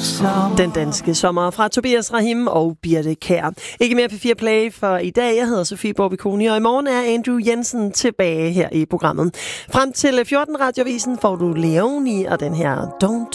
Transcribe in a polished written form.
Den danske sommer fra Tobias Rahim og Birte Kjær. Ikke mere P4 Play for i dag. Jeg hedder Sofie Borbikoni, og i morgen er Andrew Jensen tilbage her i programmet. Frem til 14 Radioavisen får du Leonie og den her Don't